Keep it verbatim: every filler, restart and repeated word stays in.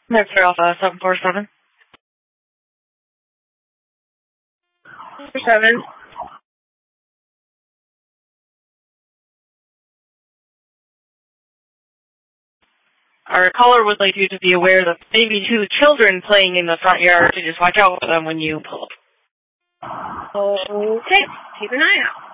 That's Alpha seven four seven. Seven. Our caller would like you to be aware that maybe two children playing in the front yard, to just watch out for them when you pull up. Okay, keep an eye out.